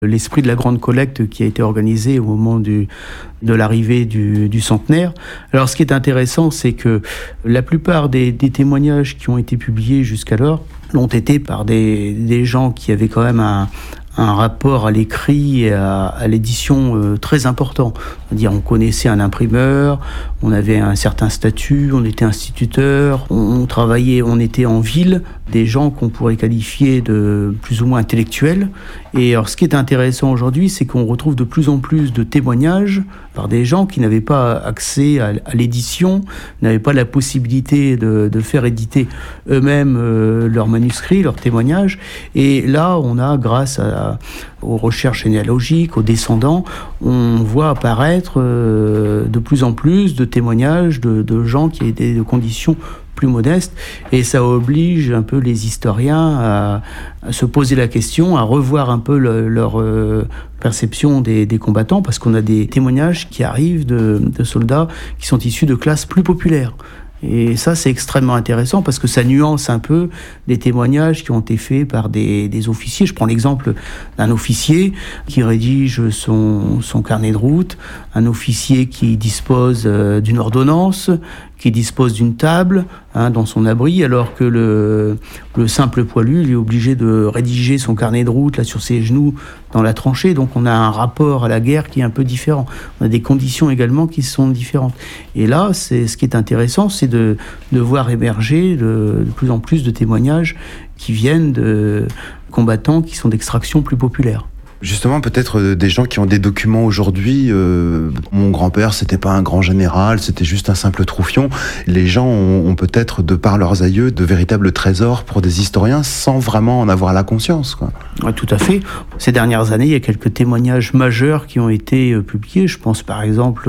l'esprit de la grande collecte qui a été organisée au moment de l'arrivée du centenaire. Alors ce qui est intéressant, c'est que la plupart des témoignages qui ont été publiés jusqu'alors l'ont été par des gens qui avaient quand même un rapport à l'écrit et à l'édition très important. C'est-à-dire on connaissait un imprimeur, on avait un certain statut, on était instituteur, on travaillait, on était en ville, des gens qu'on pourrait qualifier de plus ou moins intellectuels. Et alors ce qui est intéressant aujourd'hui, c'est qu'on retrouve de plus en plus de témoignages par des gens qui n'avaient pas accès à l'édition, n'avaient pas la possibilité de faire éditer eux-mêmes leurs manuscrits, leurs témoignages. Et là, on a, grâce aux recherches généalogiques, aux descendants, on voit apparaître de plus en plus de témoignages de gens qui étaient de conditions plus modestes, et ça oblige un peu les historiens à se poser la question, à revoir un peu leur perception des combattants, parce qu'on a des témoignages qui arrivent de soldats qui sont issus de classes plus populaires. Et ça, c'est extrêmement intéressant parce que ça nuance un peu les témoignages qui ont été faits par des officiers. Je prends l'exemple d'un officier qui rédige son carnet de route, un officier qui dispose d'une ordonnance, qui dispose d'une table dans son abri, alors que le simple poilu, il est obligé de rédiger son carnet de route là sur ses genoux dans la tranchée. Donc on a un rapport à la guerre qui est un peu différent. On a des conditions également qui sont différentes. Et là, ce qui est intéressant, c'est de voir émerger de plus en plus de témoignages qui viennent de combattants qui sont d'extraction plus populaire. Justement, peut-être des gens qui ont des documents aujourd'hui. Mon grand-père, c'était pas un grand général, c'était juste un simple troufion. Les gens ont peut-être, de par leurs aïeux, de véritables trésors pour des historiens sans vraiment en avoir la conscience, quoi. Ouais, tout à fait. Ces dernières années, il y a quelques témoignages majeurs qui ont été publiés. Je pense par exemple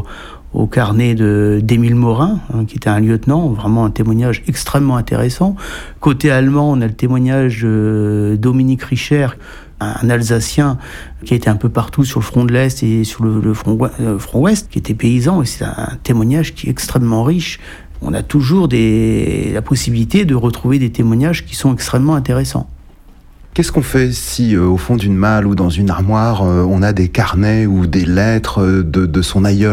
au carnet d'Émile Morin, qui était un lieutenant, vraiment un témoignage extrêmement intéressant. Côté allemand, on a le témoignage de Dominique Richer, un Alsacien qui était un peu partout sur le front de l'Est et sur le front Ouest, qui était paysan, et c'est un témoignage qui est extrêmement riche. On a toujours la possibilité de retrouver des témoignages qui sont extrêmement intéressants. Qu'est-ce qu'on fait si, au fond d'une malle ou dans une armoire, on a des carnets ou des lettres de son aïeul ?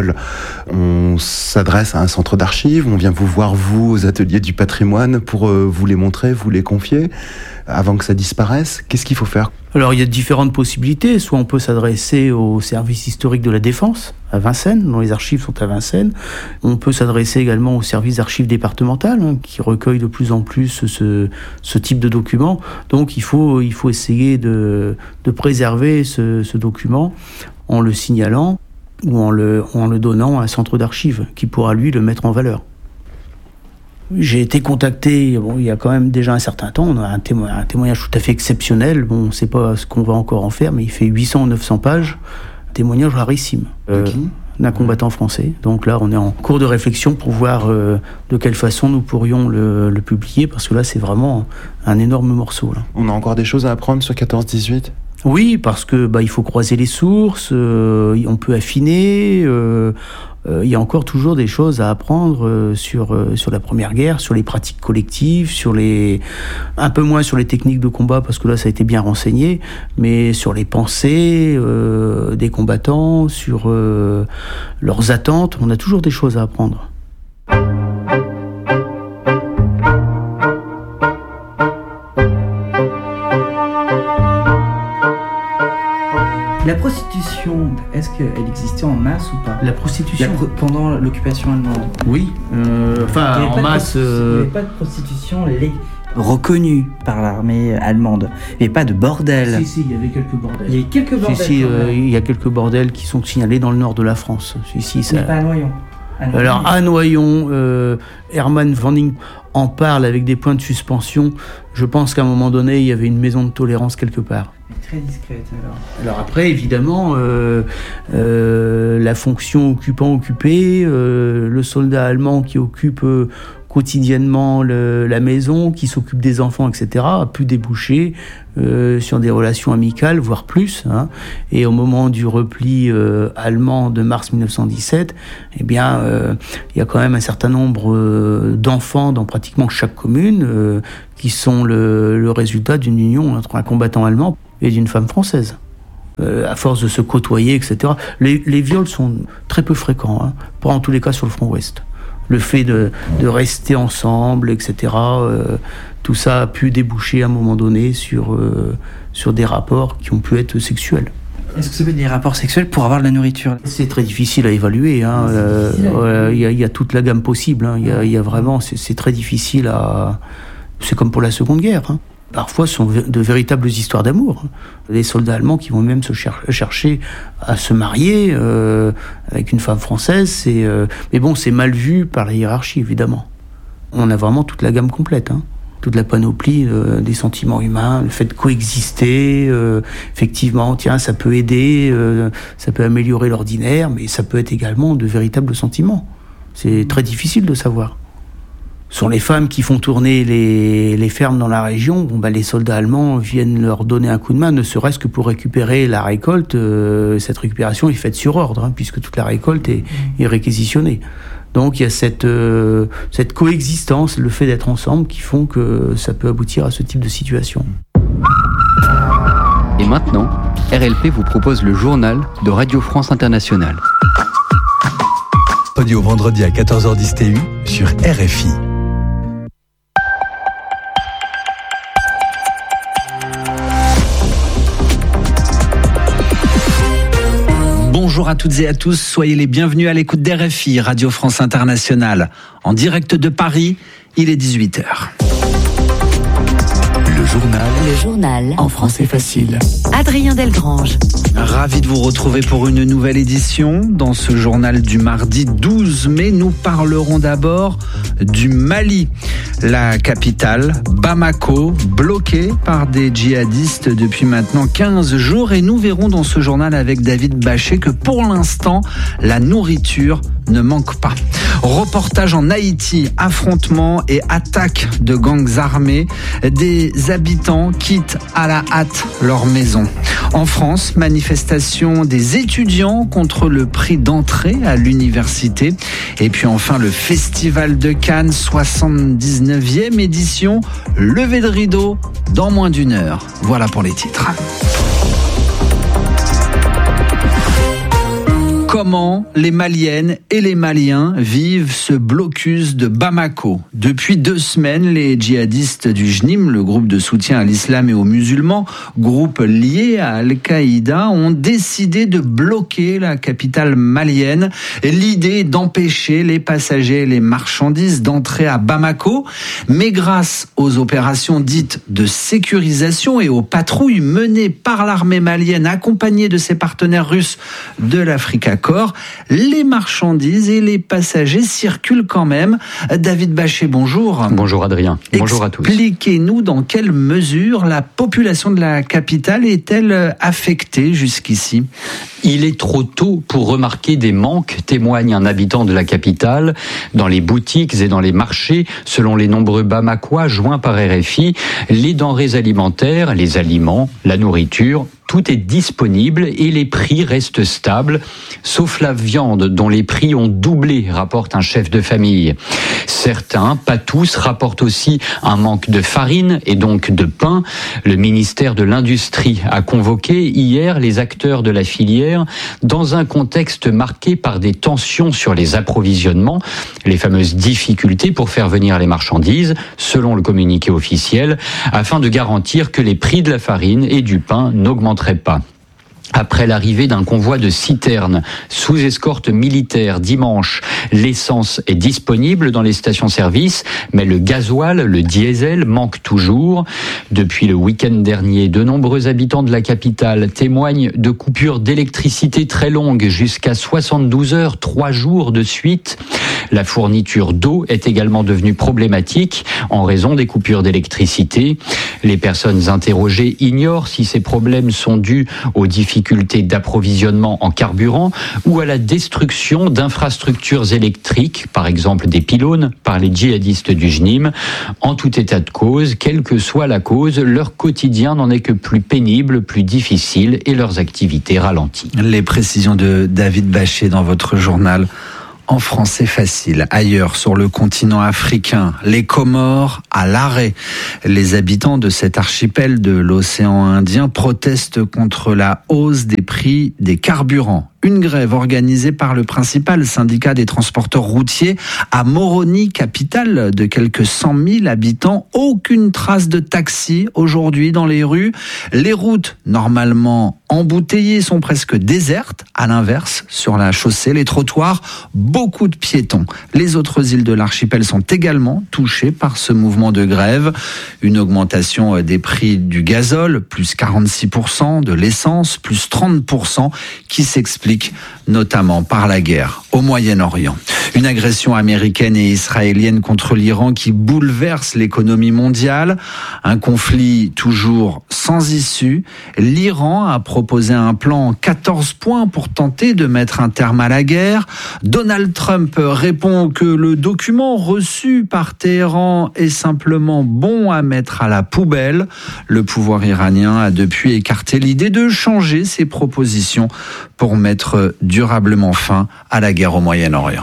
On s'adresse à un centre d'archives, on vient vous voir, vous, aux ateliers du patrimoine, pour vous les montrer, vous les confier, avant que ça disparaisse ? Qu'est-ce qu'il faut faire ? Alors, il y a différentes possibilités. Soit on peut s'adresser au service historique de la Défense, à Vincennes, dont les archives sont à Vincennes. On peut s'adresser également au service d'archives départementales, qui recueille de plus en plus ce type de documents. Donc, il faut essayer de préserver ce document en le signalant ou en le donnant à un centre d'archives qui pourra, lui, le mettre en valeur. J'ai été contacté, il y a quand même déjà un certain temps, on a un témoignage tout à fait exceptionnel, on ne sait pas ce qu'on va encore en faire, mais il fait 800 ou 900 pages, un témoignage rarissime d'un combattant français. Donc là, on est en cours de réflexion pour voir de quelle façon nous pourrions le publier, parce que là, c'est vraiment un énorme morceau, là. On a encore des choses à apprendre sur 14-18 ? Oui, parce que il faut croiser les sources, on peut affiner. Il y a encore toujours des choses à apprendre sur la Première Guerre, sur les pratiques collectives, un peu moins sur les techniques de combat, parce que là ça a été bien renseigné, mais sur les pensées des combattants, sur leurs attentes, on a toujours des choses à apprendre. La prostitution, est-ce qu'elle existait en masse ou pas ? La prostitution pendant l'occupation allemande ? Oui, en masse... Il n'y avait pas de prostitution reconnue par l'armée allemande. Il n'y avait pas de bordel. Si, il y avait quelques bordels. Il y avait quelques bordels. Il y a quelques bordels qui sont signalés dans le nord de la France. Mais pas à Noyon. Alors, à Noyon, Hermann Wöning en parle avec des points de suspension. Je pense qu'à un moment donné, il y avait une maison de tolérance quelque part. Très discrète, alors. Alors après, évidemment, la fonction occupant-occupé, le soldat allemand qui occupe quotidiennement la maison, qui s'occupe des enfants, etc., a pu déboucher sur des relations amicales, voire plus. Et au moment du repli allemand de mars 1917, il y a quand même un certain nombre d'enfants dans pratiquement chaque commune qui sont le résultat d'une union entre un combattant allemand et d'une femme française. à force de se côtoyer, etc. Les viols sont très peu fréquents, hein, pas en tous les cas sur le front ouest. Le fait de rester ensemble, etc., tout ça a pu déboucher à un moment donné sur des rapports qui ont pu être sexuels. Est-ce que ça veut dire des rapports sexuels pour avoir de la nourriture ? C'est très difficile à évaluer. Il y a toute la gamme possible. Hein. Il y a vraiment, c'est très difficile à... C'est comme pour la Seconde Guerre. Hein. Parfois, ce sont de véritables histoires d'amour. Les soldats allemands qui vont même se chercher à se marier avec une femme française. Mais bon, c'est mal vu par la hiérarchie, évidemment. On a vraiment toute la gamme complète. Hein. Toute la panoplie des sentiments humains, le fait de coexister, effectivement, tiens, ça peut aider, ça peut améliorer l'ordinaire, mais ça peut être également de véritables sentiments. C'est très difficile de savoir. Ce sont les femmes qui font tourner les fermes dans la région. Bon, les soldats allemands viennent leur donner un coup de main, ne serait-ce que pour récupérer la récolte. Cette récupération est faite sur ordre, hein, puisque toute la récolte est réquisitionnée. Donc il y a cette coexistence, le fait d'être ensemble, qui font que ça peut aboutir à ce type de situation. Et maintenant, RLP vous propose le journal de Radio France Internationale. Audio vendredi à 14h10 TU sur RFI. Bonjour à toutes et à tous, soyez les bienvenus à l'écoute d'RFI, Radio France Internationale. En direct de Paris, il est 18h. Le journal en français facile. Adrien Delgrange. Ravi de vous retrouver pour une nouvelle édition. Dans ce journal du mardi 12 mai, nous parlerons d'abord du Mali. La capitale, Bamako, bloquée par des djihadistes depuis maintenant 15 jours. Et nous verrons dans ce journal avec David Bachet que pour l'instant, la nourriture ne manque pas. Reportage en Haïti, affrontements et attaques de gangs armés. Des habitants quittent à la hâte leur maison. En France, manifestation des étudiants contre le prix d'entrée à l'université. Et puis enfin, le Festival de Cannes, 79e édition. Levé de rideau dans moins d'une heure. Voilà pour les titres. Comment les Maliennes et les Maliens vivent ce blocus de Bamako. Depuis 2 semaines, les djihadistes du JNIM, le groupe de soutien à l'islam et aux musulmans, groupe lié à Al-Qaïda, ont décidé de bloquer la capitale malienne. L'idée d'empêcher les passagers et les marchandises d'entrer à Bamako. Mais grâce aux opérations dites de sécurisation et aux patrouilles menées par l'armée malienne accompagnée de ses partenaires russes de l'Afrique, les marchandises et les passagers circulent quand même. David Bachet, bonjour. Bonjour Adrien, bonjour à tous. Expliquez-nous dans quelle mesure la population de la capitale est-elle affectée jusqu'ici ? Il est trop tôt pour remarquer des manques, témoigne un habitant de la capitale. Dans les boutiques et dans les marchés, selon les nombreux Bamakois joints par RFI, les denrées alimentaires, les aliments, la nourriture, tout est disponible et les prix restent stables, sauf la viande dont les prix ont doublé, rapporte un chef de famille. Certains, pas tous, rapportent aussi un manque de farine et donc de pain. Le ministère de l'Industrie a convoqué hier les acteurs de la filière dans un contexte marqué par des tensions sur les approvisionnements, les fameuses difficultés pour faire venir les marchandises, selon le communiqué officiel, afin de garantir que les prix de la farine et du pain n'augmenteraient pas. Après l'arrivée d'un convoi de citernes sous escorte militaire dimanche, l'essence est disponible dans les stations-service, mais le gasoil, le diesel, manque toujours. Depuis le week-end dernier, de nombreux habitants de la capitale témoignent de coupures d'électricité très longues, jusqu'à 72 heures, 3 jours de suite. La fourniture d'eau est également devenue problématique en raison des coupures d'électricité. Les personnes interrogées ignorent si ces problèmes sont dus aux difficultés d'approvisionnement en carburant ou à la destruction d'infrastructures électriques, par exemple des pylônes, par les djihadistes du JNIM. En tout état de cause, quelle que soit la cause, leur quotidien n'en est que plus pénible, plus difficile et leurs activités ralenties. Les précisions de David Bachet dans votre journal en français facile. Ailleurs, sur le continent africain, les Comores à l'arrêt. Les habitants de cet archipel de l'océan Indien protestent contre la hausse des prix des carburants. Une grève organisée par le principal syndicat des transporteurs routiers à Moroni, capitale de quelques 100 000 habitants. Aucune trace de taxi aujourd'hui dans les rues. Les routes, normalement embouteillées, sont presque désertes. À l'inverse, sur la chaussée, les trottoirs, beaucoup de piétons. Les autres îles de l'archipel sont également touchées par ce mouvement de grève. Une augmentation des prix du gazole, plus 46%, de l'essence, plus 30%, qui s'explique notamment par la guerre au Moyen-Orient. Une agression américaine et israélienne contre l'Iran qui bouleverse l'économie mondiale. Un conflit toujours sans issue. L'Iran a proposé un plan en 14 points pour tenter de mettre un terme à la guerre. Donald Trump répond que le document reçu par Téhéran est simplement bon à mettre à la poubelle. Le pouvoir iranien a depuis écarté l'idée de changer ses propositions pour mettre durablement fin à la guerre au Moyen-Orient.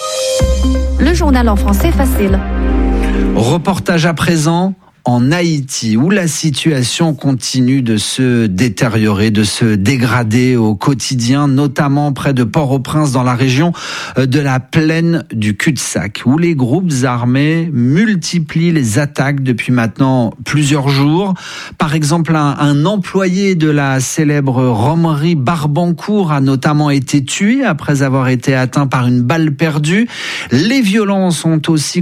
Le journal en français facile. Reportage à présent en Haïti, où la situation continue de se détériorer, de se dégrader au quotidien, notamment près de Port-au-Prince, dans la région de la plaine du cul-de-sac, où les groupes armés multiplient les attaques depuis maintenant plusieurs jours. Par exemple, un employé de la célèbre romerie Barbancourt a notamment été tué après avoir été atteint par une balle perdue. Les violences ont aussi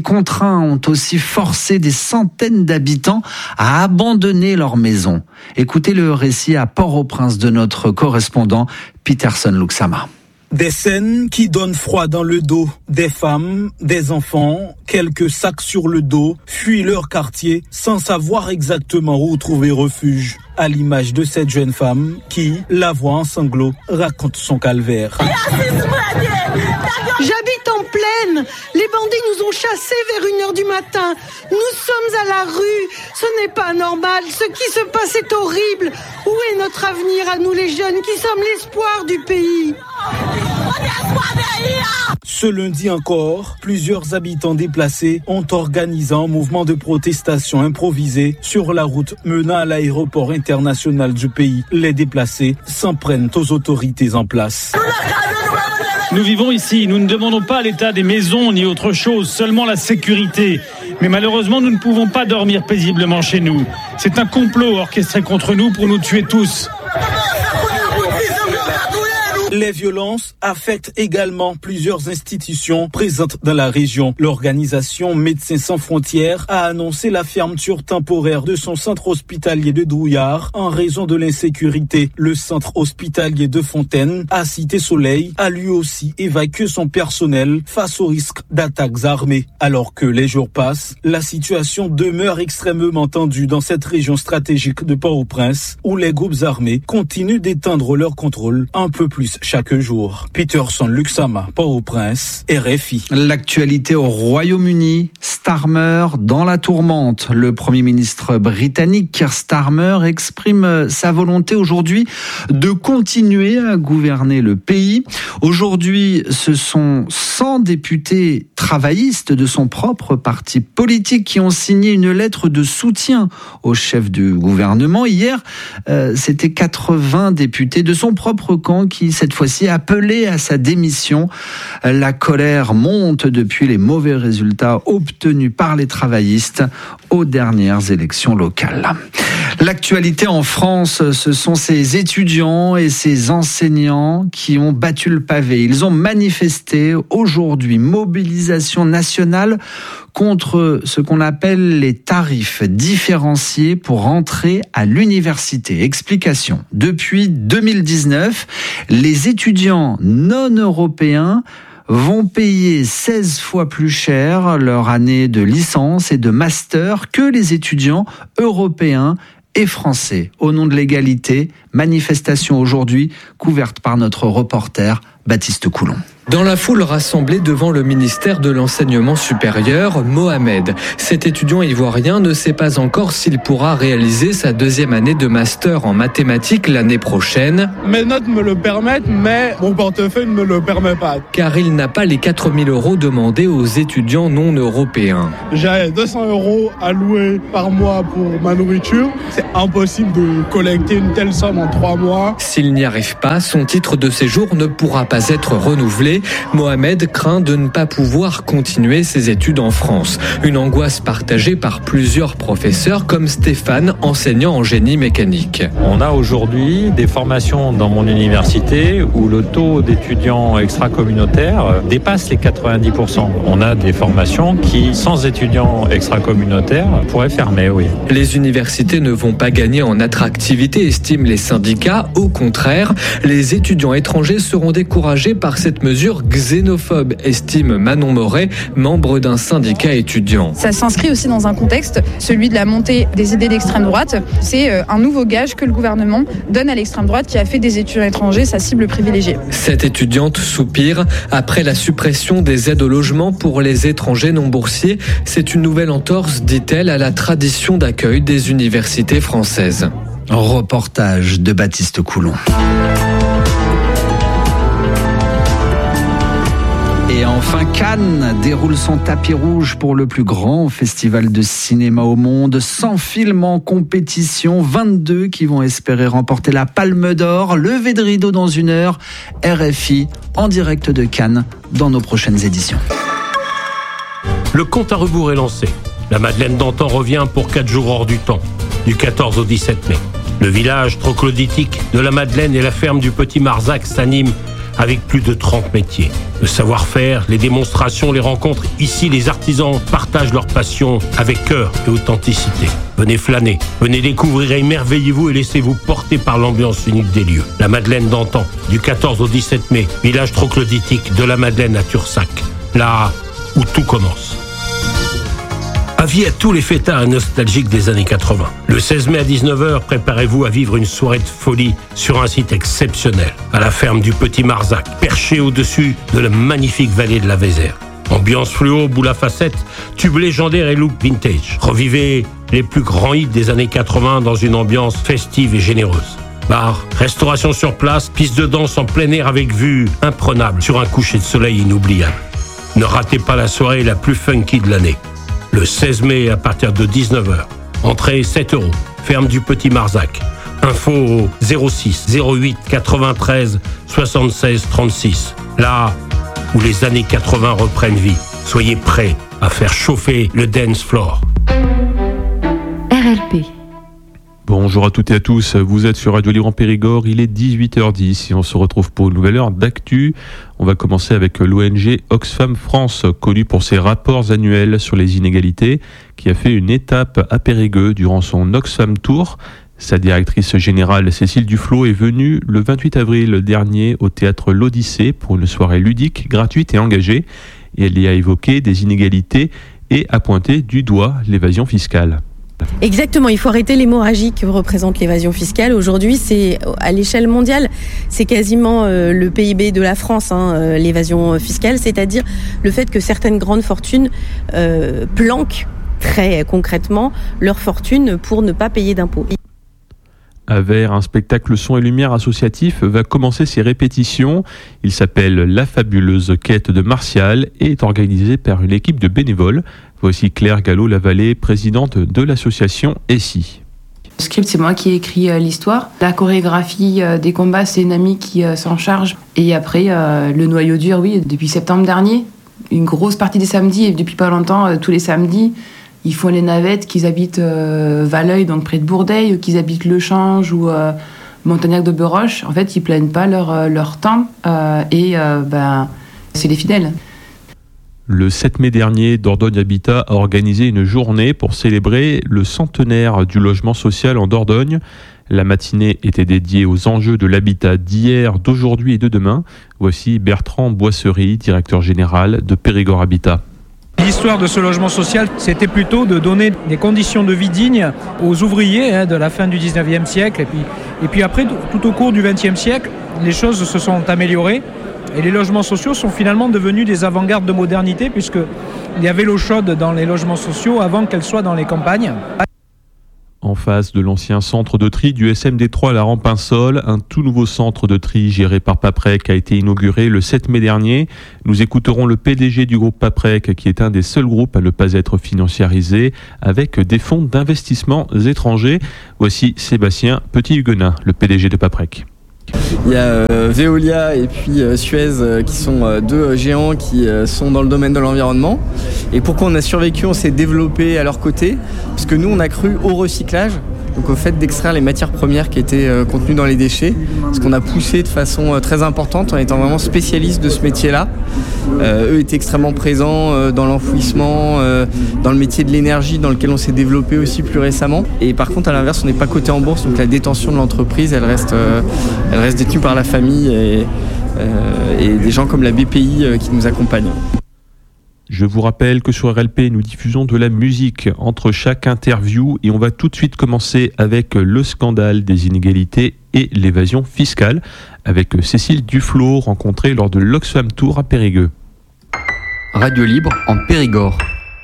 forcé des centaines d'habitants à abandonner leur maison. Écoutez le récit à Port-au-Prince de notre correspondant Peterson Luxama. Des scènes qui donnent froid dans le dos. Des femmes, des enfants, quelques sacs sur le dos, fuient leur quartier sans savoir exactement où trouver refuge. À l'image de cette jeune femme qui, la voix en sanglots, raconte son calvaire. J'habite en plaine. Les bandits nous ont chassés vers 1h du matin. Nous sommes à la rue. Ce n'est pas normal. Ce qui se passe est horrible. Où est notre avenir à nous les jeunes qui sommes l'espoir du pays ? Ce lundi encore, plusieurs habitants déplacés ont organisé un mouvement de protestation improvisé sur la route menant à l'aéroport international du pays. Les déplacés s'en prennent aux autorités en place. Nous vivons ici, nous ne demandons pas l'état des maisons ni autre chose, seulement la sécurité. Mais malheureusement, nous ne pouvons pas dormir paisiblement chez nous. C'est un complot orchestré contre nous pour nous tuer tous. Les violences affectent également plusieurs institutions présentes dans la région. L'organisation Médecins sans frontières a annoncé la fermeture temporaire de son centre hospitalier de Douillard en raison de l'insécurité. Le centre hospitalier de Fontaine, à Cité-Soleil, a lui aussi évacué son personnel face au risque d'attaques armées. Alors que les jours passent, la situation demeure extrêmement tendue dans cette région stratégique de Port-au-Prince où les groupes armés continuent d'étendre leur contrôle un peu plus chaque jour. Peterson Luxama, Port-au-Prince, RFI. L'actualité au Royaume-Uni, Starmer dans la tourmente. Le Premier ministre britannique Keir Starmer exprime sa volonté aujourd'hui de continuer à gouverner le pays. Aujourd'hui, ce sont 100 députés travaillistes de son propre parti politique qui ont signé une lettre de soutien au chef du gouvernement. Hier, c'était 80 députés de son propre camp qui, cette fois-ci, appelaient à sa démission. La colère monte depuis les mauvais résultats obtenus par les travaillistes aux dernières élections locales. L'actualité en France, ce sont ces étudiants et ces enseignants qui ont battu le pavé. Ils ont manifesté aujourd'hui, mobilisation nationale contre ce qu'on appelle les tarifs différenciés pour entrer à l'université. Explication. Depuis 2019, les étudiants non européens vont payer 16 fois plus cher leur année de licence et de master que les étudiants européens et français. Au nom de l'égalité, manifestation aujourd'hui couverte par notre reporter Baptiste Coulon. Dans la foule rassemblée devant le ministère de l'Enseignement supérieur, Mohamed. Cet étudiant ivoirien ne sait pas encore s'il pourra réaliser sa deuxième année de master en mathématiques l'année prochaine. Mes notes me le permettent, mais mon portefeuille ne me le permet pas. Car il n'a pas les 4 000 € demandés aux étudiants non européens. J'ai 200 € alloués par mois pour ma nourriture. C'est impossible de collecter une telle somme en 3 mois. S'il n'y arrive pas, son titre de séjour ne pourra pas être renouvelé. Mohamed craint de ne pas pouvoir continuer ses études en France. Une angoisse partagée par plusieurs professeurs comme Stéphane, enseignant en génie mécanique. On a aujourd'hui des formations dans mon université où le taux d'étudiants extracommunautaires dépasse les 90%. On a des formations qui, sans étudiants extracommunautaires, pourraient fermer, oui. Les universités ne vont pas gagner en attractivité, estiment les syndicats. Au contraire, les étudiants étrangers seront découragés par cette mesure xénophobe, estime Manon Moret, membre d'un syndicat étudiant. Ça s'inscrit aussi dans un contexte, celui de la montée des idées d'extrême droite. C'est un nouveau gage que le gouvernement donne à l'extrême droite qui a fait des étudiants étrangers sa cible privilégiée. Cette étudiante soupire. Après la suppression des aides au logement pour les étrangers non boursiers, c'est une nouvelle entorse, dit-elle, à la tradition d'accueil des universités françaises. Reportage de Baptiste Coulon. Et enfin, Cannes déroule son tapis rouge pour le plus grand festival de cinéma au monde. 100 films en compétition, 22 qui vont espérer remporter la Palme d'Or. Levé de rideau dans 1 heure. RFI en direct de Cannes dans nos prochaines éditions. Le compte à rebours est lancé. La Madeleine d'antan revient pour 4 jours hors du temps, du 14 au 17 mai. Le village troglodytique de la Madeleine et la ferme du Petit Marzac s'animent avec plus de 30 métiers. Le savoir-faire, les démonstrations, les rencontres. Ici, les artisans partagent leur passion avec cœur et authenticité. Venez flâner, venez découvrir, émerveillez-vous et laissez-vous porter par l'ambiance unique des lieux. La Madeleine d'antan, du 14 au 17 mai, village troglodytique de la Madeleine à Tursac, là où tout commence. Avis à tous les fêtards nostalgiques des années 80. Le 16 mai à 19h, préparez-vous à vivre une soirée de folie sur un site exceptionnel, à la ferme du Petit Marzac, perché au-dessus de la magnifique vallée de la Vézère. Ambiance fluo, boule à facettes, tubes légendaires et look vintage. Revivez les plus grands hits des années 80 dans une ambiance festive et généreuse. Bar, restauration sur place, piste de danse en plein air avec vue imprenable sur un coucher de soleil inoubliable. Ne ratez pas la soirée la plus funky de l'année. Le 16 mai à partir de 19h. Entrée 7 €. Ferme du Petit Marzac. Info au 06 08 93 76 36. Là où les années 80 reprennent vie. Soyez prêts à faire chauffer le dance floor. RLP. Bonjour à toutes et à tous, vous êtes sur Radio Libre en Périgord, il est 18h10 et on se retrouve pour une nouvelle heure d'actu. On va commencer avec l'ONG Oxfam France, connue pour ses rapports annuels sur les inégalités, qui a fait une étape à Périgueux durant son Oxfam Tour. Sa directrice générale Cécile Duflot est venue le 28 avril dernier au théâtre L'Odyssée pour une soirée ludique, gratuite et engagée. Et elle y a évoqué des inégalités et a pointé du doigt l'évasion fiscale. Exactement, il faut arrêter l'hémorragie que représente l'évasion fiscale. Aujourd'hui, c'est à l'échelle mondiale, c'est quasiment le PIB de la France, l'évasion fiscale, c'est-à-dire le fait que certaines grandes fortunes planquent très concrètement leur fortune pour ne pas payer d'impôts. À Vers, un spectacle son et lumière associatif va commencer ses répétitions. Il s'appelle La fabuleuse quête de Martial et est organisé par une équipe de bénévoles. Voici Claire Gallo-Lavallée, présidente de l'association ESSI. Le script, c'est moi qui ai écrit l'histoire. La chorégraphie des combats, c'est une amie qui s'en charge. Et après, le noyau dur, oui, depuis septembre dernier, une grosse partie des samedis, et depuis pas longtemps, tous les samedis, ils font les navettes, qu'ils habitent Valeuil, donc près de Bourdeil, qu'ils habitent Le Change ou Montagnac de Beroche. En fait, ils ne plaignent pas leur temps c'est les fidèles. Le 7 mai dernier, Dordogne Habitat a organisé une journée pour célébrer le centenaire du logement social en Dordogne. La matinée était dédiée aux enjeux de l'habitat d'hier, d'aujourd'hui et de demain. Voici Bertrand Boisserie, directeur général de Périgord Habitat. L'histoire de ce logement social, c'était plutôt de donner des conditions de vie dignes aux ouvriers de la fin du 19e siècle. Et puis après, tout au cours du 20e siècle, les choses se sont améliorées. Et les logements sociaux sont finalement devenus des avant-gardes de modernité, puisqu'il y avait l'eau chaude dans les logements sociaux avant qu'elle soit dans les campagnes. En face de l'ancien centre de tri du SMD3 à la Rampensol, un tout nouveau centre de tri géré par Paprec a été inauguré le 7 mai dernier. Nous écouterons le PDG du groupe Paprec, qui est un des seuls groupes à ne pas être financiarisé avec des fonds d'investissement étrangers. Voici Sébastien Petit-Huguenin, le PDG de Paprec. Il y a Veolia et puis Suez qui sont deux géants qui sont dans le domaine de l'environnement. Et pourquoi on a survécu, on s'est développé à leur côté, parce que nous on a cru au recyclage, donc au fait d'extraire les matières premières qui étaient contenues dans les déchets, ce qu'on a poussé de façon très importante en étant vraiment spécialiste de ce métier-là. Eux étaient extrêmement présents dans l'enfouissement, dans le métier de l'énergie dans lequel on s'est développé aussi plus récemment. Et par contre à l'inverse, on n'est pas coté en bourse, donc la détention de l'entreprise elle reste détenue par la famille et des gens comme la BPI qui nous accompagnent. Je vous rappelle que sur RLP, nous diffusons de la musique entre chaque interview et on va tout de suite commencer avec le scandale des inégalités et l'évasion fiscale avec Cécile Duflot, rencontrée lors de l'Oxfam Tour à Périgueux. Radio Libre en Périgord.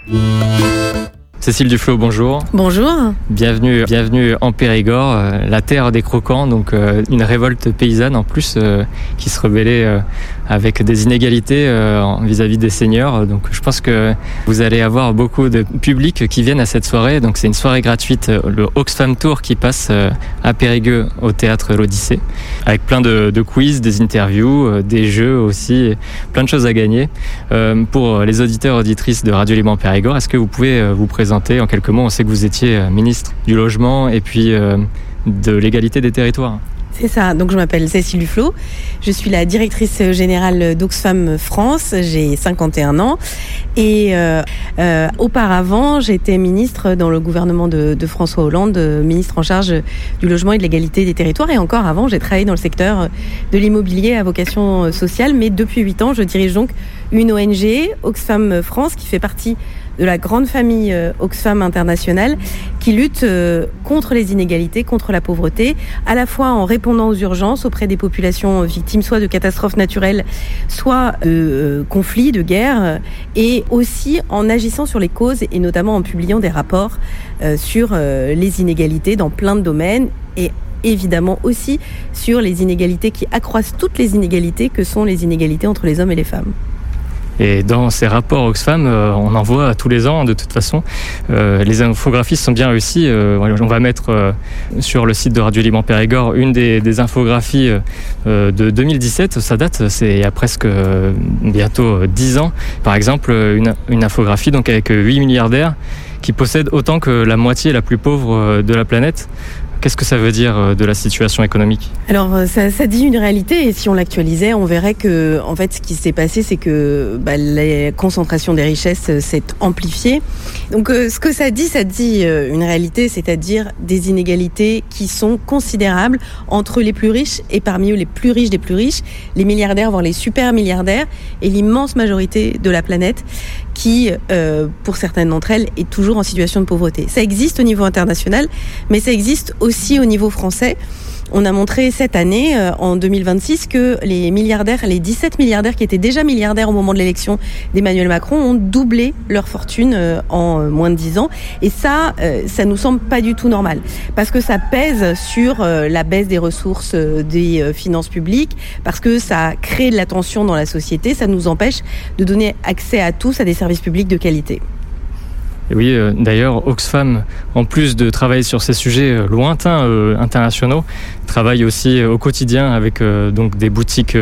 Cécile Duflot, bonjour. Bonjour. Bienvenue en Périgord, la terre des croquants, donc une révolte paysanne en plus qui se rebellait avec des inégalités vis-à-vis des seniors. Donc je pense que vous allez avoir beaucoup de public qui viennent à cette soirée. Donc c'est une soirée gratuite, le Oxfam Tour qui passe à Périgueux au théâtre L'Odyssée, avec plein de quiz, des interviews, des jeux aussi, plein de choses à gagner. Pour les auditeurs et auditrices de Radio Libre en Périgord, est-ce que vous pouvez vous présenter en quelques mots? On sait que vous étiez ministre du Logement et puis de l'égalité des territoires. C'est ça, donc je m'appelle Cécile Duflot, je suis la directrice générale d'Oxfam France, j'ai 51 ans et auparavant j'étais ministre dans le gouvernement de François Hollande, ministre en charge du logement et de l'égalité des territoires, et encore avant j'ai travaillé dans le secteur de l'immobilier à vocation sociale, mais depuis 8 ans je dirige donc une ONG, Oxfam France, qui fait partie de la grande famille Oxfam International, qui lutte contre les inégalités, contre la pauvreté, à la fois en répondant aux urgences auprès des populations victimes soit de catastrophes naturelles, soit de conflits, de guerres, et aussi en agissant sur les causes et notamment en publiant des rapports sur les inégalités dans plein de domaines, et évidemment aussi sur les inégalités qui accroissent toutes les inégalités que sont les inégalités entre les hommes et les femmes. Et dans ces rapports Oxfam, on en voit tous les ans de toute façon. Les infographies sont bien réussies. On va mettre sur le site de Radio Libre en Périgord une des infographies de 2017. Ça date, c'est il y a presque bientôt 10 ans. Par exemple, une infographie donc avec 8 milliardaires qui possèdent autant que la moitié la plus pauvre de la planète. Qu'est-ce que ça veut dire de la situation économique ? Alors ça dit une réalité, et si on l'actualisait, on verrait que en fait ce qui s'est passé, c'est que la concentration des richesses s'est amplifiée. Donc ce que ça dit une réalité, c'est-à-dire des inégalités qui sont considérables entre les plus riches et parmi eux les plus riches des plus riches, les milliardaires voire les super milliardaires, et l'immense majorité de la planète qui, pour certaines d'entre elles, est toujours en situation de pauvreté. Ça existe au niveau international, mais ça existe aussi au niveau français. On a montré cette année, en 2026, que les milliardaires, les 17 milliardaires qui étaient déjà milliardaires au moment de l'élection d'Emmanuel Macron ont doublé leur fortune en moins de 10 ans. Et ça nous semble pas du tout normal. Parce que ça pèse sur la baisse des ressources des finances publiques, parce que ça crée de la tension dans la société, ça nous empêche de donner accès à tous à des services publics de qualité. Et oui, d'ailleurs, Oxfam, en plus de travailler sur ces sujets lointains, internationaux, travaille aussi au quotidien avec donc des boutiques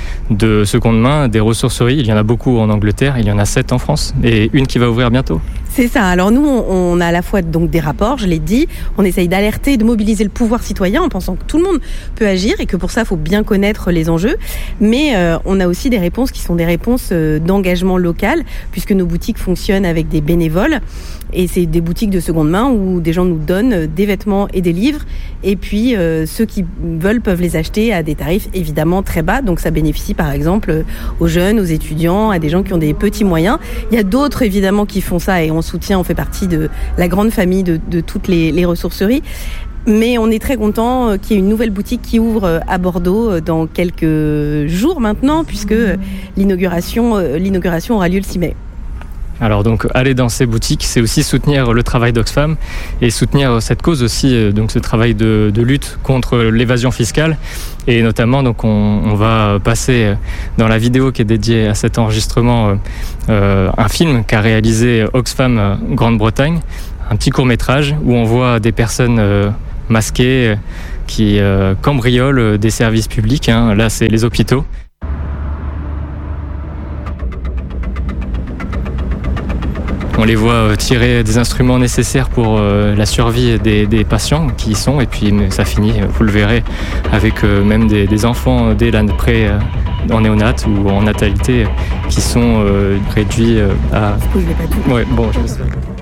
de seconde main, des ressourceries. Il y en a beaucoup en Angleterre, il y en a 7 en France, et une qui va ouvrir bientôt. C'est ça. Alors nous, on a à la fois donc des rapports, je l'ai dit, on essaye d'alerter, de mobiliser le pouvoir citoyen en pensant que tout le monde peut agir et que pour ça, il faut bien connaître les enjeux. Mais on a aussi des réponses qui sont des réponses d'engagement local, puisque nos boutiques fonctionnent avec des bénévoles. Et c'est des boutiques de seconde main où des gens nous donnent des vêtements et des livres. Et puis, ceux qui veulent peuvent les acheter à des tarifs évidemment très bas. Donc, ça bénéficie par exemple aux jeunes, aux étudiants, à des gens qui ont des petits moyens. Il y a d'autres évidemment qui font ça et on fait partie de la grande famille de toutes les ressourceries. Mais on est très content qu'il y ait une nouvelle boutique qui ouvre à Bordeaux dans quelques jours maintenant, puisque l'inauguration aura lieu le 6 mai. Alors donc aller dans ces boutiques, c'est aussi soutenir le travail d'Oxfam et soutenir cette cause aussi, donc ce travail de lutte contre l'évasion fiscale. Et notamment donc on va passer dans la vidéo qui est dédiée à cet enregistrement un film qu'a réalisé Oxfam Grande-Bretagne, un petit court-métrage où on voit des personnes masquées qui cambriolent des services publics. Là c'est les hôpitaux. On les voit tirer des instruments nécessaires pour la survie des patients qui y sont, et puis ça finit, vous le verrez, avec même des enfants dès la en néonat ou en natalité qui sont réduits à... Du coup, je vais pas tout. Ouais, bon, je sais.